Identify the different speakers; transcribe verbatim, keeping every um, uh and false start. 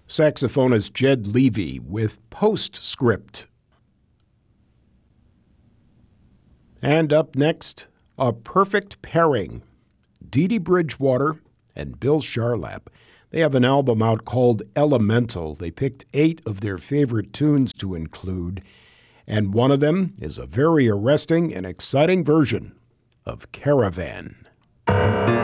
Speaker 1: Saxophonist Jed Levy with Postscript. And up next, A Perfect Pairing. Dee Dee Bridgewater and Bill Charlap. They have an album out called Elemental. They picked eight of their favorite tunes to include, and one of them is a very arresting and exciting version of Caravan.